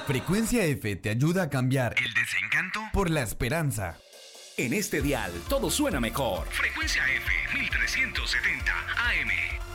Frecuencia F te ayuda a cambiar el desencanto por la esperanza. En este dial todo suena mejor. Frecuencia F 1370 AM.